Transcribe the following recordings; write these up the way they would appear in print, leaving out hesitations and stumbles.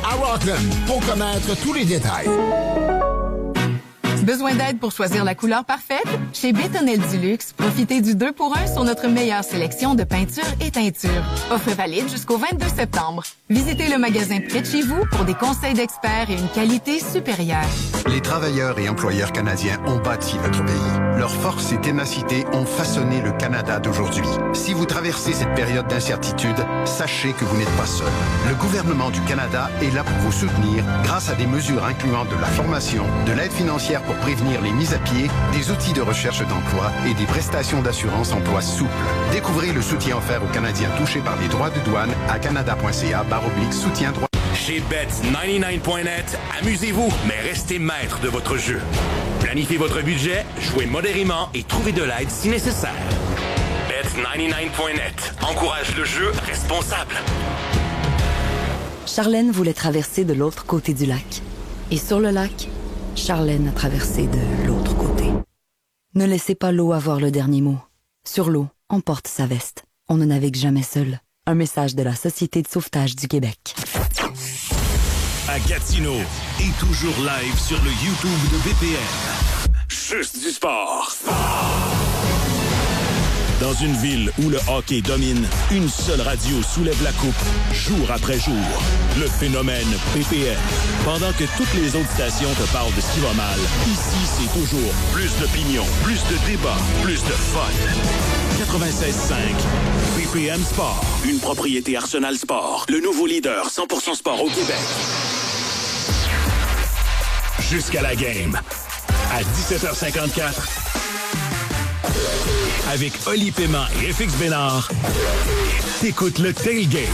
à Rockland pour connaître tous les détails. Besoin d'aide pour choisir la couleur parfaite? Chez Bétonnel Duluxe, profitez du 2 pour 1 sur notre meilleure sélection de peintures et teintures. Offre valide jusqu'au 22 septembre. Visitez le magasin près de chez vous pour des conseils d'experts et une qualité supérieure. Les travailleurs et employeurs canadiens ont bâti notre pays. Leur force et ténacité ont façonné le Canada d'aujourd'hui. Si vous traversez cette période d'incertitude, sachez que vous n'êtes pas seul. Le gouvernement du Canada est là pour vous soutenir grâce à des mesures incluant de la formation, de l'aide financière pour prévenir les mises à pied, des outils de recherche d'emploi et des prestations d'assurance emploi souples. Découvrez le soutien offert aux Canadiens touchés par des droits de douane à canada.ca/soutien droit. Chez Bet99.net, amusez-vous, mais restez maître de votre jeu. Planifiez votre budget, jouez modérément et trouvez de l'aide si nécessaire. Bet99.net encourage le jeu responsable. Charlène voulait traverser de l'autre côté du lac. Et sur le lac, Charlène a traversé de l'autre côté. Ne laissez pas l'eau avoir le dernier mot. Sur l'eau, on porte sa veste. On ne navigue jamais seul. Un message de la Société de sauvetage du Québec. À Gatineau et toujours live sur le YouTube de BPM. Juste du sport. Dans une ville où le hockey domine, une seule radio soulève la coupe, jour après jour. Le phénomène BPM. Pendant que toutes les autres stations te parlent de ce qui va mal, ici, c'est toujours plus d'opinion, plus de débat, plus de fun. 96.5, BPM Sport. Une propriété Arsenal Sport. Le nouveau leader 100% sport au Québec. Jusqu'à la game. À 17h54. Avec Oli Paiement et FX Bénard, t'écoutes le Tailgate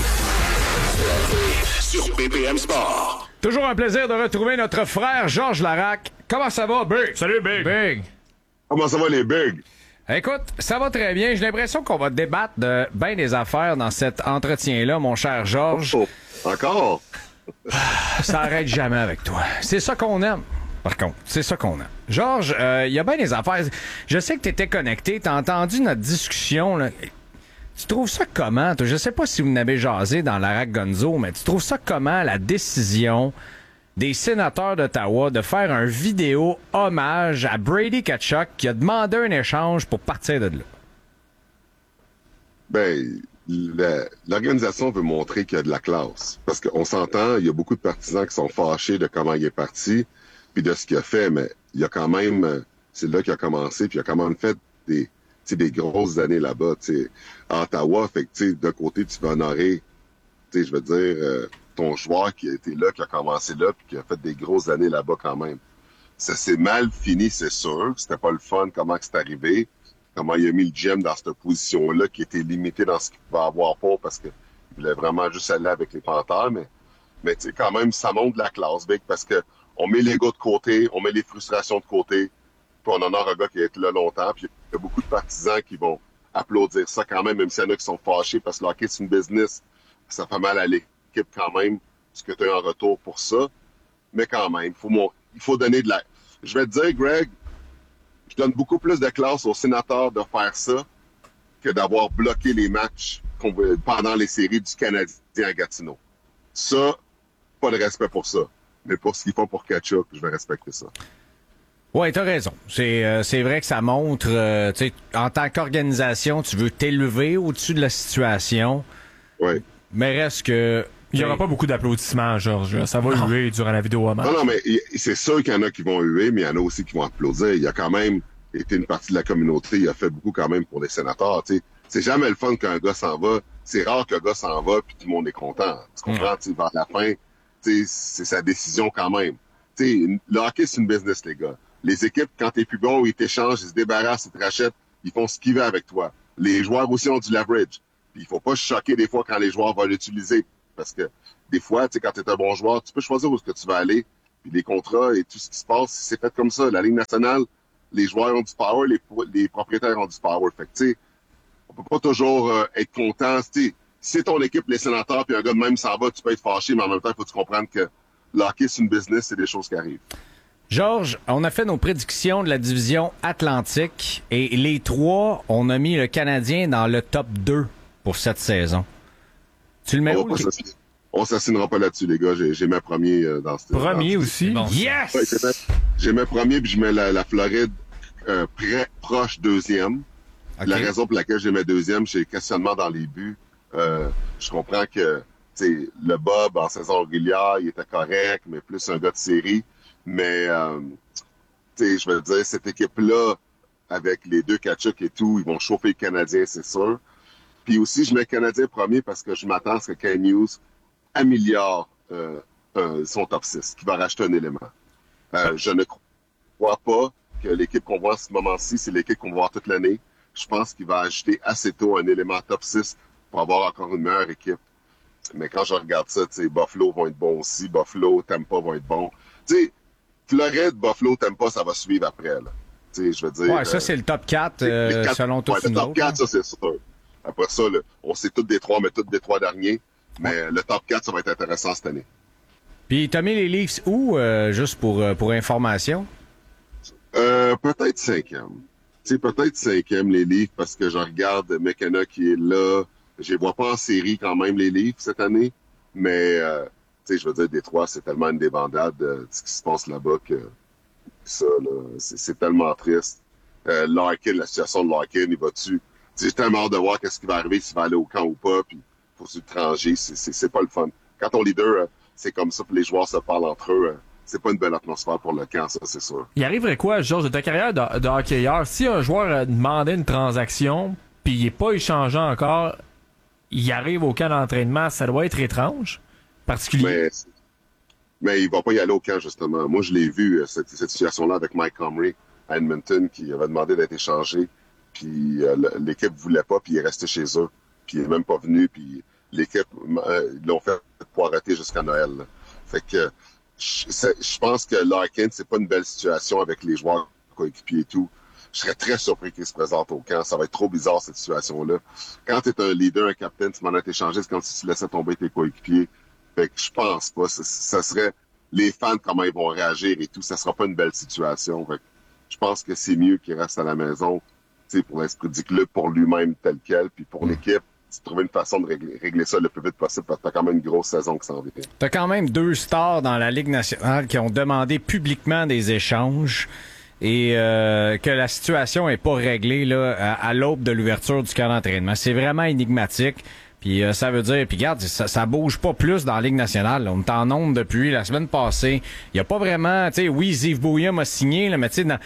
sur BPM Sport. Toujours un plaisir de retrouver notre frère Georges Laraque. Comment ça va, Big? Salut, Big. Big. Comment ça va, les Big? Écoute, ça va très bien. J'ai l'impression qu'on va débattre de bien des affaires dans cet entretien-là, mon cher Georges. Oh, encore? Ça arrête jamais avec toi. C'est ça qu'on aime. Par contre, c'est ça qu'on aime. Georges, il y a bien des affaires. Je sais que tu étais connecté. T'as entendu notre discussion, là. Tu trouves ça comment, toi? Je sais pas si vous n'avez jasé dans Laraque Gonzo, mais tu trouves ça comment, la décision des sénateurs d'Ottawa de faire un vidéo hommage à Brady Tkachuk qui a demandé un échange pour partir de là? Ben, l'organisation veut montrer qu'il y a de la classe. Parce qu'on s'entend, il y a beaucoup de partisans qui sont fâchés de comment il est parti puis de ce qu'il a fait, mais il y a quand même, c'est là qu'il a commencé, puis il a quand même fait des grosses années là-bas, à Ottawa. Fait que, d'un côté, tu veux honorer, je veux dire, ton joueur qui a été là, qui a commencé là, puis qui a fait des grosses années là-bas quand même. Ça s'est mal fini, c'est sûr. C'était pas le fun, comment c'est arrivé, comment il a mis le GM dans cette position-là, qui était limité dans ce qu'il pouvait avoir pour, parce qu'il voulait vraiment juste aller avec les Panthers, mais tu sais, quand même, ça montre de la classe, Vic, parce que on met l'ego de côté, on met les frustrations de côté, puis on honore un gars qui a été là longtemps, puis il y a beaucoup de partisans qui vont applaudir ça quand même s'il y en a qui sont fâchés, parce que le hockey, c'est une business, ça fait mal à l'équipe quand même, ce que tu as en retour pour ça, mais quand même, il faut donner de la... Je vais te dire, Greg, je donne beaucoup plus de classe aux sénateurs de faire ça que d'avoir bloqué les matchs pendant les séries du Canadien à Gatineau. Ça, pas de respect pour ça. Mais pour ce qu'ils font pour Tkachuk, je vais respecter ça. Ouais, t'as raison. C'est vrai que ça montre, tu sais, en tant qu'organisation, tu veux t'élever au-dessus de la situation. Oui. Mais reste que... Il n'y aura pas beaucoup d'applaudissements, Georges. Ça va huer durant la vidéo hommage. Non, mais c'est sûr qu'il y en a qui vont huer, mais il y en a aussi qui vont applaudir. Il a quand même été une partie de la communauté. Il a fait beaucoup quand même pour les sénateurs, tu sais. C'est jamais le fun qu'un gars s'en va. C'est rare qu'un gars s'en va puis tout le monde est content. Tu comprends? Vers la fin, c'est sa décision quand même. Le hockey, c'est une business, les gars. Les équipes, quand t'es plus bon, ils t'échangent, ils se débarrassent, ils te rachètent, ils font ce qu'ils veulent avec toi. Les joueurs aussi ont du leverage. Puis il faut pas se choquer des fois quand les joueurs vont l'utiliser. Parce que des fois, quand t'es un bon joueur, tu peux choisir où est-ce que tu vas aller. Puis les contrats et tout ce qui se passe, c'est fait comme ça. La Ligue nationale, les joueurs ont du power, les propriétaires ont du power. Fait que, tu sais, on peut pas toujours être content. Si c'est ton équipe, les sénateurs, puis un gars de même s'en va, tu peux être fâché, mais en même temps, il faut que tu comprennes que le hockey, c'est une business, c'est des choses qui arrivent. Georges, on a fait nos prédictions de la division Atlantique et les trois, on a mis le Canadien dans le top 2 pour cette saison. Tu le mets où? On s'assinera pas là-dessus, les gars. J'ai mes premiers dans ce... Premier aussi. Bon, yes! Ouais, j'ai mes premiers, puis je mets la Floride proche deuxième. Okay. La raison pour laquelle j'ai mes deuxième, c'est questionnement dans les buts. Je comprends que le Bob, en saison régulière, il était correct, mais plus un gars de série. Mais, je veux dire, cette équipe-là, avec les deux Kachuk et tout, ils vont chauffer le Canadien, c'est sûr. Puis aussi, je mets le Canadien premier parce que je m'attends à ce que Ken Hughes améliore son top 6, qui va racheter un élément. Je ne crois pas que l'équipe qu'on voit en ce moment-ci, c'est l'équipe qu'on va voir toute l'année. Je pense qu'il va ajouter assez tôt un élément top 6 pour avoir encore une meilleure équipe. Mais quand je regarde ça, Buffalo vont être bons aussi, Buffalo, Tampa vont être bons. Floride, Buffalo, Tampa, ça va suivre après, là. Je veux dire... Ouais, ça, c'est le top 4, selon tous le nous top autres. 4, ça, c'est sûr. Après ça, là, on sait tous des 3, mais tous des 3 derniers. Mais le top 4, ça va être intéressant cette année. Puis, t'as mis les Leafs où, juste pour information? Peut-être 5e. Peut-être 5e, les Leafs, parce que je regarde McKenna qui est là. Je les vois pas en série quand même, les Leafs, cette année. Mais, je veux dire, Détroit, c'est tellement une débandade de ce qui se passe là-bas que ça, là, c'est tellement triste. Larkin, la situation de Larkin, il va-tu... J'ai tellement hâte de voir qu'est-ce qui va arriver, s'il va aller au camp ou pas, puis faut se trancher, c'est pas le fun. Quand ton leader, c'est comme ça, puis les joueurs se parlent entre eux, c'est pas une belle atmosphère pour le camp, ça, c'est sûr. Il arriverait quoi, Georges, de ta carrière de hockeyeur, si un joueur demandait une transaction, puis il est pas échangé encore, il arrive au camp d'entraînement, ça doit être étrange, particulier. Mais il va pas y aller au camp, justement. Moi, je l'ai vu, cette situation-là, avec Mike Comrie à Edmonton, qui avait demandé d'être échangé, puis l'équipe voulait pas, puis il est resté chez eux, puis il est même pas venu, puis l'équipe, ils l'ont fait poireter jusqu'à Noël, là. Fait que je pense que Larkin, c'est pas une belle situation avec les joueurs coéquipiers et tout. Je serais très surpris qu'il se présente au camp. Ça va être trop bizarre, cette situation-là. Quand t'es un leader, un capitaine, tu m'en as échangé, c'est comme si tu laissais tomber tes coéquipiers. Fait que je pense pas. Ça serait les fans, comment ils vont réagir et tout. Ça sera pas une belle situation. Fait que je pense que c'est mieux qu'il reste à la maison, pour l'esprit du club, pour lui-même tel quel, puis pour l'équipe. Trouver une façon de régler ça le plus vite possible parce que t'as quand même une grosse saison qui s'en vient. T'as quand même 2 stars dans la Ligue nationale qui ont demandé publiquement des échanges et que la situation est pas réglée là à l'aube de l'ouverture du camp d'entraînement. C'est vraiment énigmatique. Puis ça veut dire, puis regarde, ça bouge pas plus dans la Ligue nationale. Là. On est en nombre depuis la semaine passée. Il y a pas vraiment, tu sais, oui, Ziv Bouillon a signé, là, mais tu sais,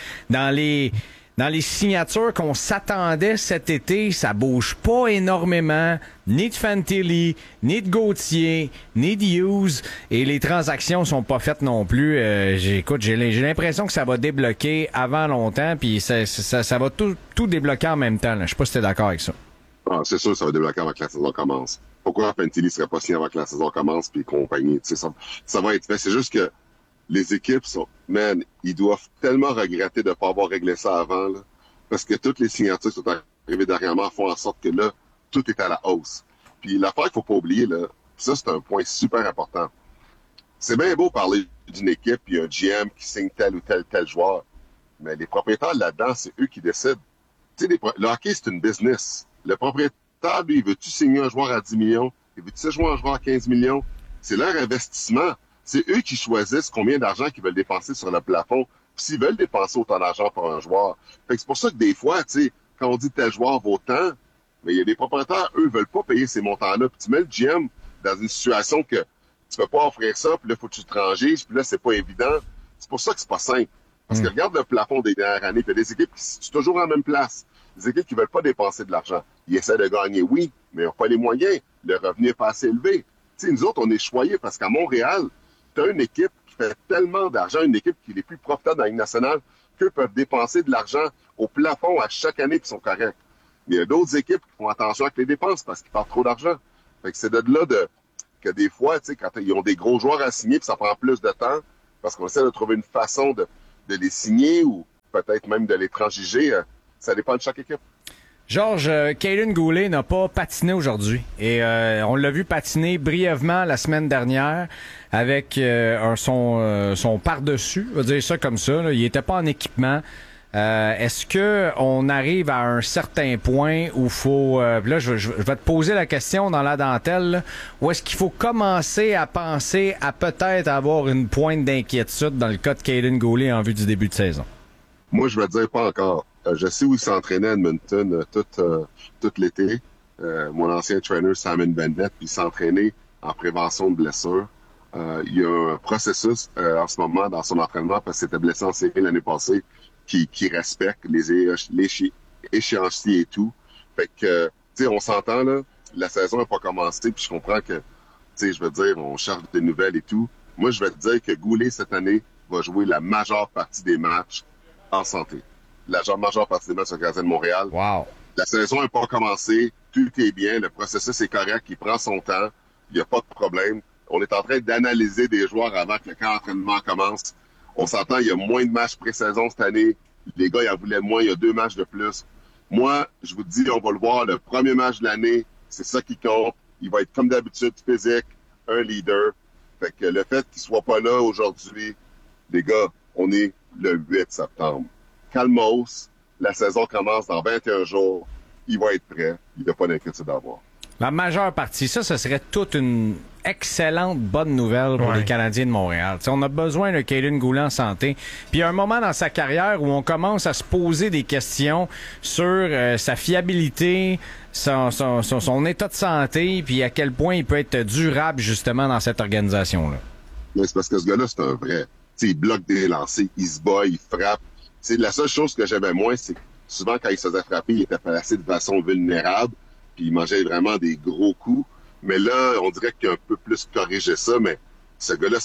dans les signatures qu'on s'attendait cet été, ça bouge pas énormément. Ni de Fantilli, ni de Gauthier, ni de Hughes. Et les transactions sont pas faites non plus. J'ai l'impression que ça va débloquer avant longtemps, puis ça va tout débloquer en même temps. Là. Je sais pas si t'es d'accord avec ça. Ah, c'est sûr que ça va débloquer avant que la saison commence. Pourquoi Fantilli serait pas signé avant que la saison commence, puis compagnie? Ça va être fait. C'est juste que les équipes sont... Man, ils doivent tellement regretter de ne pas avoir réglé ça avant, là, parce que toutes les signatures qui sont arrivées dernièrement font en sorte que là, tout est à la hausse. Puis l'affaire qu'il faut pas oublier, là, ça, c'est un point super important. C'est bien beau parler d'une équipe puis un GM qui signe tel ou tel joueur, mais les propriétaires là-dedans, c'est eux qui décident. Tu sais, le hockey, c'est une business. Le propriétaire, lui, veut-tu signer un joueur à 10 millions? Il veut-tu jouer un joueur à 15 millions? C'est leur investissement. C'est eux qui choisissent combien d'argent qu'ils veulent dépenser sur le plafond, puis s'ils veulent dépenser autant d'argent pour un joueur. Fait que c'est pour ça que des fois, tu sais, quand on dit tel joueur vaut tant, mais il y a des propriétaires, eux, veulent pas payer ces montants-là. Puis tu mets le GM dans une situation que tu peux pas offrir ça, puis là, faut que tu te transiges, puis là, c'est pas évident. C'est pour ça que c'est pas simple. Parce que regarde le plafond des dernières années, puis il y a des équipes qui sont toujours en même place. Des équipes qui veulent pas dépenser de l'argent. Ils essaient de gagner, oui, mais ils n'ont pas les moyens. Le revenu n'est pas assez élevé. Tu sais, nous autres, on est choyés parce qu'à Montréal, tu as une équipe qui fait tellement d'argent, une équipe qui est les plus profitables dans la Ligue nationale, qu'eux peuvent dépenser de l'argent au plafond à chaque année qui sont corrects. Mais il y a d'autres équipes qui font attention avec les dépenses parce qu'ils partent trop d'argent. Fait que c'est de là que des fois, tu sais, quand ils ont des gros joueurs à signer, puis ça prend plus de temps, parce qu'on essaie de trouver une façon de les signer ou peut-être même de les transiger. Ça dépend de chaque équipe. Georges, Kaelin Goulet n'a pas patiné aujourd'hui. Et on l'a vu patiner brièvement la semaine dernière avec son par-dessus, on va dire ça comme ça. Là. Il était pas en équipement. Est-ce que on arrive à un certain point où faut... là, je vais te poser la question dans la dentelle. Là, où est-ce qu'il faut commencer à penser à peut-être avoir une pointe d'inquiétude dans le cas de Kaiden Guhle en vue du début de saison? Moi, je vais te dire pas encore. Je sais où il s'entraînait à Edmonton tout l'été. Mon ancien trainer, Simon Bennett, puis il s'entraînait en prévention de blessures. Il y a un processus en ce moment dans son entraînement parce qu'il était blessé en série l'année passée qui respecte les échéanciers et tout. Fait que, tu sais, on s'entend, là, la saison n'a pas commencé, puis je comprends que, tu sais, je veux dire, on cherche des nouvelles et tout. Moi, je vais te dire que Guhle, cette année, va jouer la majeure partie des matchs en santé. La majeure partie des matchs au Canadien de Montréal. Wow. La saison n'a pas commencé, tout est bien, le processus est correct, il prend son temps, il n'y a pas de problème. On est en train d'analyser des joueurs avant que le camp d'entraînement commence. On s'entend, il y a moins de matchs pré-saison cette année. Les gars, ils en voulaient moins, il y a 2 matchs de plus. Moi, je vous dis, on va le voir, le premier match de l'année, c'est ça qui compte. Il va être comme d'habitude physique, un leader. Fait que le fait qu'il soit pas là aujourd'hui, les gars, on est le 8 septembre. Calmos, la saison commence dans 21 jours. Il va être prêt. Il n'y a pas d'inquiétude à avoir. La majeure partie, ça serait toute une excellente bonne nouvelle pour les Canadiens de Montréal. T'sais, on a besoin de Kaiden Guhle en santé. Puis il y a un moment dans sa carrière où on commence à se poser des questions sur sa fiabilité, son état de santé, puis à quel point il peut être durable justement dans cette organisation-là. Mais c'est parce que ce gars-là, c'est un vrai. T'sais, il bloque des lancers, il se bat, il frappe. T'sais, la seule chose que j'aimais moins, c'est que souvent quand il se faisait frapper, il était placé de façon vulnérable, puis il mangeait vraiment des gros coups. Mais là, on dirait qu'il a un peu plus corrigé ça, mais ce gars-là,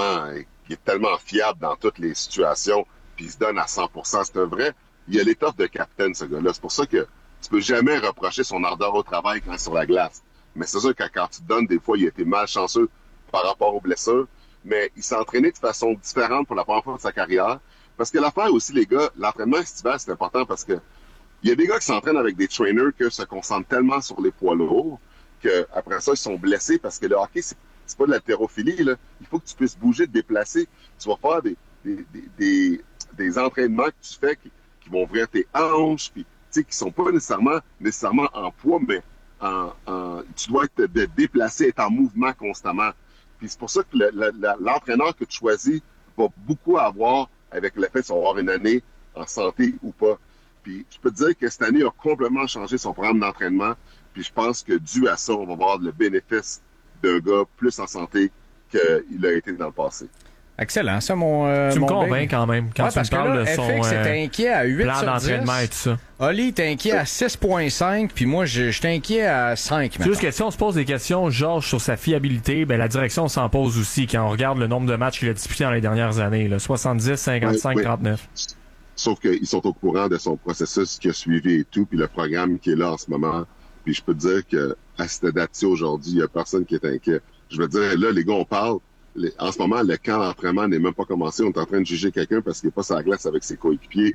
il est tellement fiable dans toutes les situations, puis il se donne à 100%. C'est un vrai, il a l'étoffe de capitaine, ce gars-là. C'est pour ça que tu peux jamais reprocher son ardeur au travail quand il est sur la glace. Mais c'est sûr que quand tu te donnes, des fois, il a été malchanceux par rapport aux blessures, mais il s'est entraîné de façon différente pour la première fois de sa carrière. Parce que l'affaire aussi, les gars, l'entraînement estival, c'est important parce que il y a des gars qui s'entraînent avec des trainers qui se concentrent tellement sur les poids lourds qu'après ça, ils sont blessés parce que le hockey, c'est pas de l'haltérophilie, là. Il faut que tu puisses bouger, te déplacer. Tu vas faire des entraînements que tu fais qui vont ouvrir tes hanches, puis, tu sais, qui sont pas nécessairement en poids, mais tu dois te déplacer, être en mouvement constamment. Puis c'est pour ça que l'entraîneur que tu choisis va beaucoup avoir avec le fait de avoir une année en santé ou pas. Puis je peux te dire que cette année a complètement changé son programme d'entraînement. Puis je pense que dû à ça, on va voir le bénéfice d'un gars plus en santé qu'il a été dans le passé. Excellent, ça, tu me convaincs quand même quand tu me parles de son FX est inquiet à 8 plan sur 10. d'entraînement et tout ça. Oli est inquiet à 6.5, puis moi, je suis inquiet à 5. C'est juste que si on se pose des questions, Georges, sur sa fiabilité, ben la direction s'en pose aussi quand on regarde le nombre de matchs qu'il a disputés dans les dernières années. Là, 70, 55, 39. Sauf qu'ils sont au courant de son processus qui a suivi et tout, puis le programme qui est là en ce moment. Puis je peux te dire que à cette date-ci aujourd'hui, il n'y a personne qui est inquiet. Je veux dire, là, les gars, on parle. En ce moment, le camp d'entraînement n'est même pas commencé. On est en train de juger quelqu'un parce qu'il n'est pas sur la glace avec ses coéquipiers.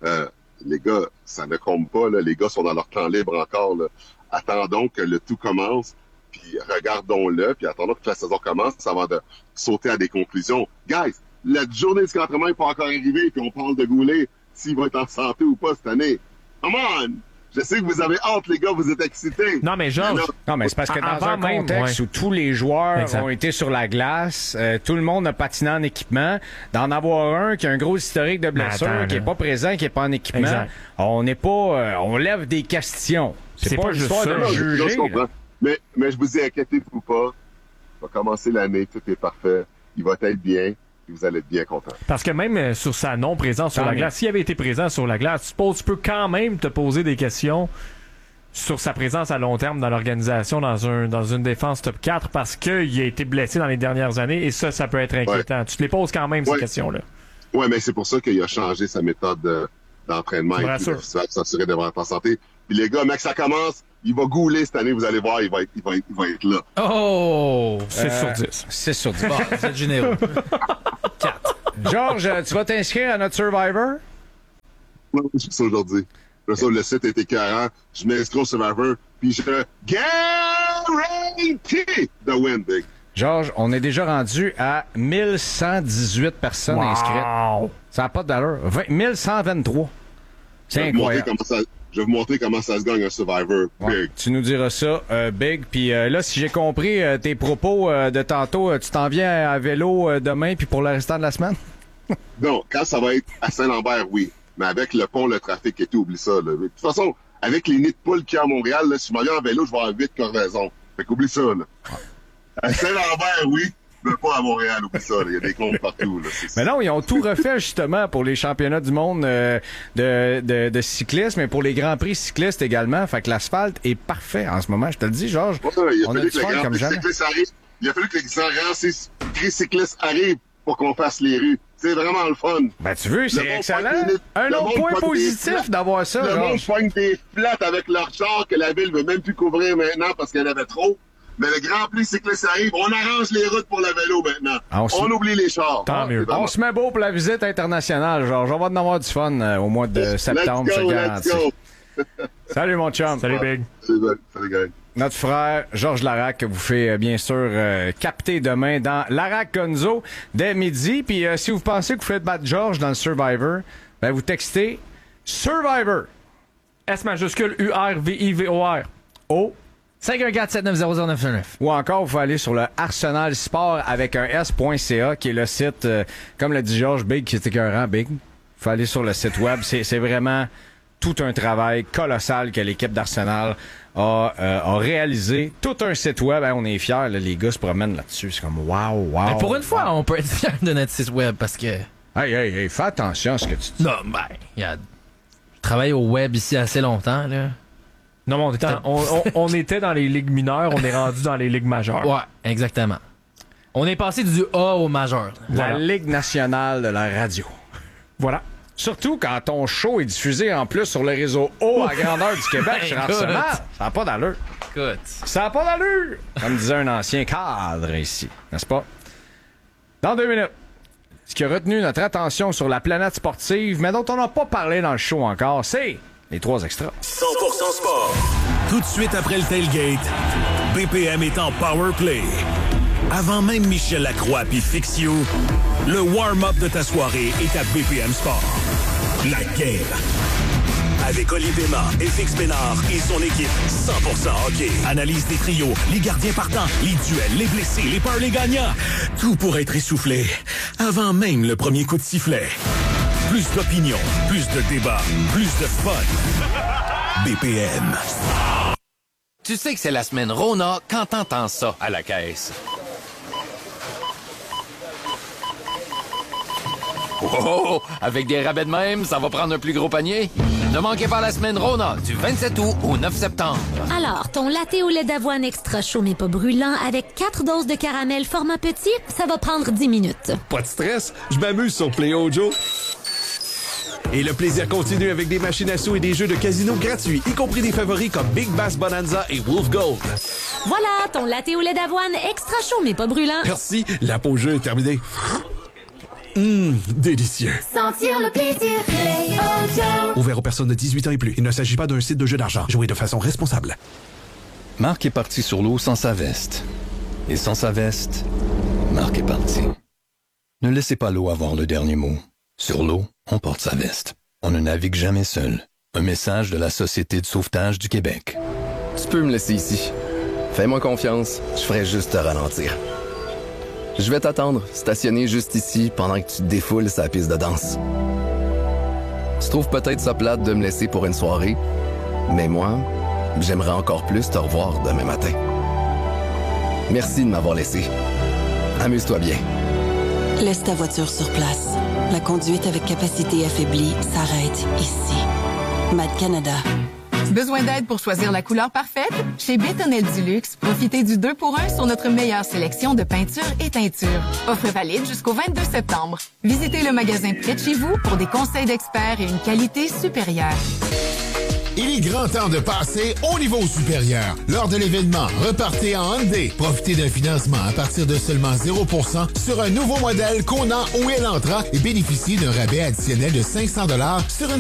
Les gars, ça ne compte pas. Là. Les gars sont dans leur temps libre encore. Là. Attendons que le tout commence, puis regardons-le, puis attendons que la saison commence avant de sauter à des conclusions. Guys, la journée du camp d'entraînement n'est pas encore arrivée, puis on parle de Guhle, s'il va être en santé ou pas cette année. Come on! Je sais que vous avez hâte, les gars, vous êtes excités. Non, mais Georges... Non, mais c'est parce que dans un contexte où tous les joueurs ont été sur la glace, tout le monde a patiné en équipement, d'en avoir un qui a un gros historique de blessure, qui est pas présent, qui est pas en équipement, on n'est pas... on lève des questions. C'est pas juste ça de juger. Je comprends. Mais je vous dis, inquiétez-vous pas. On va commencer l'année, tout est parfait. Il va être bien. Et vous allez être bien content. Parce que même sur sa non-présence sur la glace, s'il avait été présent sur la glace, tu peux quand même te poser des questions sur sa présence à long terme dans l'organisation, dans une défense top 4, parce qu'il a été blessé dans les dernières années, et ça peut être inquiétant. Ouais. Tu te les poses quand même, ces questions-là. Oui, mais c'est pour ça qu'il a changé sa méthode d'entraînement et puis s'assurer d'avoir en santé. Puis les gars, mec, ça commence, il va Guhle cette année, vous allez voir, il va être là. Oh! 6 sur 10. 6 sur 10. Bon, vous êtes généreux. 4. Georges, tu vas t'inscrire à notre Survivor? Oui, je suis ça aujourd'hui. Le site est écœurant. Je m'inscris au Survivor, puis je guarantee the win, big. Georges, on est déjà rendu à 1118 personnes inscrites. Ça n'a pas d'allure. 1123. C'est incroyable. Je vais vous montrer comment ça se gagne un Survivor. Ouais, Big. Tu nous diras ça, Big. Puis là, si j'ai compris tes propos de tantôt, tu t'en viens à vélo demain puis pour le restant de la semaine? Non, quand ça va être à Saint-Lambert, oui. Mais avec le pont, le trafic et tout, oublie ça. Là. De toute façon, avec les nids de poules qu'il y a à Montréal, là, si je m'en viens en vélo, je vais avoir 8 crevaisons. Fait qu'oublie ça. Là. À Saint-Lambert, oui. Mais pas à Montréal, oublie ça. Il y a des comptes partout. Là. Mais non, ils ont tout refait justement pour les championnats du monde de cyclisme et pour les grands prix cyclistes également. Fait que l'asphalte est parfait en ce moment. Je te le dis, Georges. Ouais, on a du fun comme jamais. Il a fallu que les grands prix cyclistes arrivent pour qu'on fasse les rues. C'est vraiment le fun. Ben, tu veux, c'est excellent. Un autre point positif d'avoir ça, Le monde pogne des flats avec leur char que la ville veut même plus couvrir maintenant parce qu'il y en avait trop. Mais le Grand Prix cycliste arrive, on arrange les routes pour le vélo maintenant. On oublie les chars. Tant mieux. On se met beau pour la visite internationale, Georges. On va en avoir du fun au mois de septembre, je te garantis. Salut, mon chum. Salut, Big. Salut, gars. Notre frère Georges Larac vous fait bien sûr capter demain dans Larac Gonzo dès midi. Puis si vous pensez que vous faites battre Georges dans le Survivor, ben vous textez Survivor. S majuscule URVIVOR. O 514-790-0919. Ou encore, vous pouvez aller sur le Arsenal Sport avec un S.ca, qui est le site, comme l'a dit Georges, Big, qui est écœurant, Big. Vous pouvez aller sur le site web. C'est vraiment tout un travail colossal que l'équipe d'Arsenal a réalisé. Tout un site web. Hein, on est fiers, là, les gars se promènent là-dessus. C'est comme wow. Mais pour une fois, on peut être fiers de notre site web parce que... Hey, fais attention à ce que tu dis. Non, je travaille au web ici assez longtemps, là. Non, mais on était dans les ligues mineures, on est rendu dans les ligues majeures. Ouais, exactement. On est passé du A au majeur. La Ligue nationale de la radio. Voilà. Surtout quand ton show est diffusé en plus sur le réseau haut à grandeur du Québec sur Arsenal. Ça n'a pas d'allure. Écoute. Ça n'a pas d'allure. Comme disait un ancien cadre ici, n'est-ce pas? Dans 2 minutes, ce qui a retenu notre attention sur la planète sportive, mais dont on n'a pas parlé dans le show encore, c'est les 3 extras. 100% sport. Tout de suite après le tailgate, BPM est en power play. Avant même Michel Lacroix puis Fixio, le warm-up de ta soirée est à BPM Sport. La game. Avec Olivier Béma, FX Bénard et son équipe 100% hockey. Analyse des trios, les gardiens partants, les duels, les blessés, les parlays gagnants. Tout pour être essoufflé avant même le premier coup de sifflet. Plus d'opinion, plus de débat, plus de fun. BPM. Tu sais que c'est la semaine Rona quand t'entends ça à la caisse. Oh, avec des rabais de même, ça va prendre un plus gros panier. Ne manquez pas la semaine Rona du 27 août au 9 septembre. Alors, ton latte au lait d'avoine extra chaud mais pas brûlant avec 4 doses de caramel format petit, ça va prendre 10 minutes. Pas de stress, je m'amuse sur Play Ojo. Et le plaisir continue avec des machines à sous et des jeux de casino gratuits, y compris des favoris comme Big Bass Bonanza et Wolf Gold. Voilà, ton latte au lait d'avoine extra chaud mais pas brûlant. Merci, la pause jeu est terminée. Délicieux. Sentir le plaisir, Play Ojo. Ouvert aux personnes de 18 ans et plus. Il ne s'agit pas d'un site de jeu d'argent. Jouez de façon responsable. Marc est parti sur l'eau sans sa veste. Et sans sa veste, Marc est parti. Ne laissez pas l'eau avoir le dernier mot. Sur l'eau, on porte sa veste. On ne navigue jamais seul. Un message de la Société de sauvetage du Québec. Tu peux me laisser ici. Fais-moi confiance, je ferai juste te ralentir. Je vais t'attendre, stationner juste ici, pendant que tu te défoules sa piste de danse. Tu trouves peut-être ça plate de me laisser pour une soirée, mais moi, j'aimerais encore plus te revoir demain matin. Merci de m'avoir laissé. Amuse-toi bien. Laisse ta voiture sur place. La conduite avec capacité affaiblie s'arrête ici. Mad Canada. Besoin d'aide pour choisir la couleur parfaite? Chez Bétonnel Duluxe, profitez du 2 pour 1 sur notre meilleure sélection de peintures et teintures. Offre valide jusqu'au 22 septembre. Visitez le magasin près de chez vous pour des conseils d'experts et une qualité supérieure. Il est grand temps de passer au niveau supérieur. Lors de l'événement Repartez en Hyundai, profitez d'un financement à partir de seulement 0% sur un nouveau modèle Kona ou Elantra et bénéficiez d'un rabais additionnel de 500$ sur une